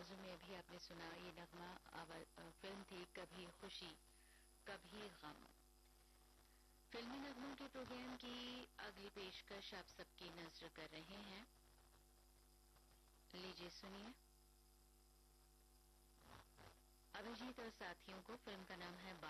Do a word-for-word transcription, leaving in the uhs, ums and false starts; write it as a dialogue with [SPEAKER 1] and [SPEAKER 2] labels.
[SPEAKER 1] आवाजों में अभी आपने सुना ये नगमा फिल्म थी कभी खुशी कभी गम। फिल्मी नगमों के प्रोग्राम की अगली पेशकश आप सबकी नजर कर रहे हैं। लीजिए सुनिए। अभिजीत और साथियों को फिल्म का नाम है